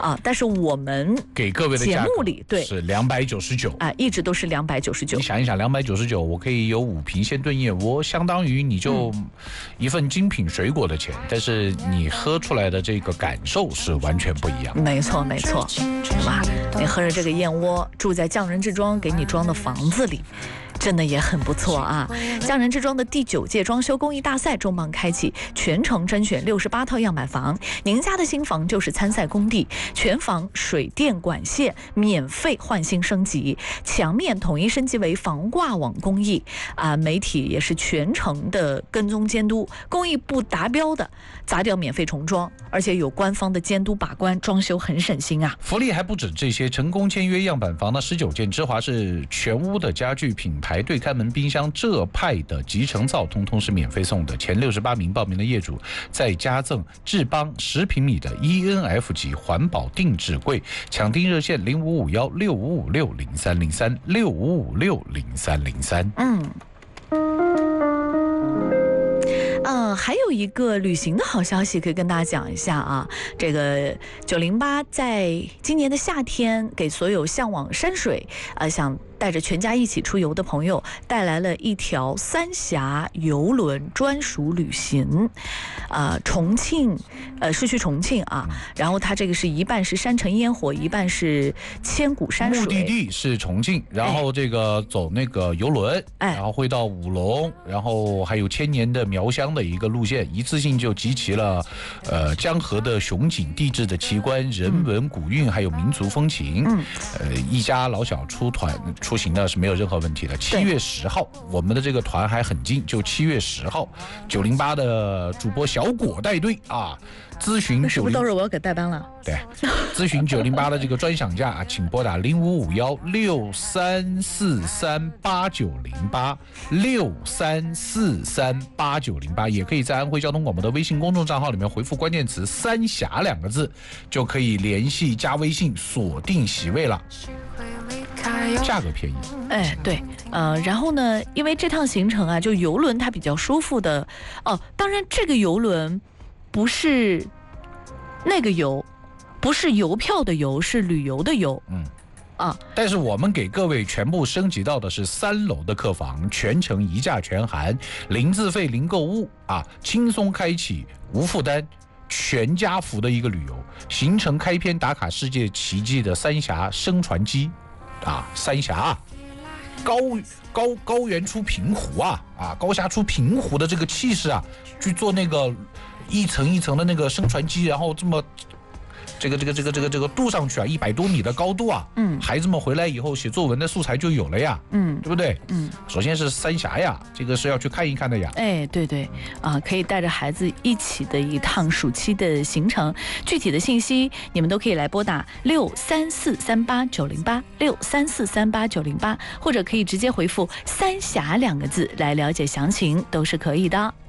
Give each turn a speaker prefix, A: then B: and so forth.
A: 啊，但是我们
B: 给各位的
A: 节目里对
B: 是299
A: 啊，一直都是299。
B: 你想一想，299，我可以有5瓶鲜炖燕窝，相当于你就一份精品水果的钱，但是你喝出来的这个感受是完全不一样。
A: 没错，没错，哇，你喝着这个燕窝，住在匠人之庄给你装的房子里。真的也很不错啊！匠人之庄的第9届装修公益大赛重磅开启，全程甄选68套样板房，您家的新房就是参赛工地，全房水电管线免费换新升级，墙面统一升级为防挂网工艺啊！媒体也是全程的跟踪监督，工艺不达标的砸掉免费重装，而且有官方的监督把关，装修很省心啊！
B: 福利还不止这些，成功签约样板房呢19件，芝华士全屋的家具品牌对开门冰箱浙派的集成灶通通是免费送的，前68名报名的业主再加赠智邦10平米的 ENF 级环保定制柜，抢订热线055165560303 65560303。
A: 还有一个旅行的好消息可以跟大家讲一下啊，这个908在今年的夏天给所有向往山水想带着全家一起出游的朋友带来了一条三峡游轮专属旅行，重庆，是去重庆啊，然后它这个是一半是山城烟火，一半是千古山水，
B: 目的地是重庆，然后这个走那个游轮，然后会到武隆，然后还有千年的苗乡的一个路线，一次性就集齐了江河的雄景、地质的奇观、人文古韵，还有民族风情。一家老小出行呢是没有任何问题的。7月10号，我们的这个团还很近，就7月10号，908的主播小果带队啊，咨询
A: 是不是到时候我要给代班了？
B: 对，咨询908的这个专享价请拨打055163438908 63438908，也可以在安徽交通广播的微信公众账号里面回复关键词三峡2个字，就可以联系加微信锁定席位了。价格便宜，
A: 对，然后呢，因为这趟行程啊，就游轮它比较舒服的哦。当然，这个游轮不是那个游，不是邮票的邮，是旅游的游。
B: 但是我们给各位全部升级到的是3楼的客房，全程1价全含，零自费、零购物啊，轻松开启，无负担。全家福的一个旅游行程，开篇打卡世界奇迹的三峡升船机啊，三峡高原出平湖啊，高峡出平湖的这个气势啊，去做那个一层一层的那个升船机，然后这么这个渡上去啊，100多米的高度啊，孩子们回来以后写作文的素材就有了呀，对不对？首先是三峡呀，这个是要去看一看的呀。
A: 对可以带着孩子一起的一趟暑期的行程，具体的信息你们都可以来拨打634389008 634389008，或者可以直接回复三峡2个字来了解详情，都是可以的。